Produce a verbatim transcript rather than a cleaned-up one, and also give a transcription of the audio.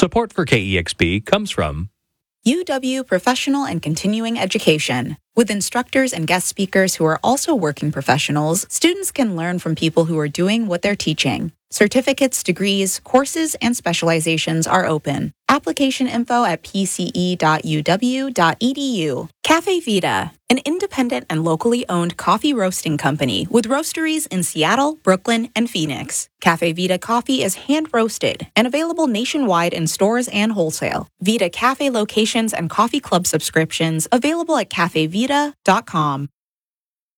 Support for K E X P comes from U W Professional and Continuing Education. With instructors and guest speakers who are also working professionals, students can learn from people who are doing what they're teaching. Certificates, degrees, courses, and specializations are open. Application info at p c e dot u w dot e d u. Cafe Vita, an independent and locally owned coffee roasting company with roasteries in Seattle, Brooklyn, and Phoenix. Cafe Vita coffee is hand-roasted and available nationwide in stores and wholesale. Vita Cafe locations and coffee club subscriptions available at cafe vita dot com.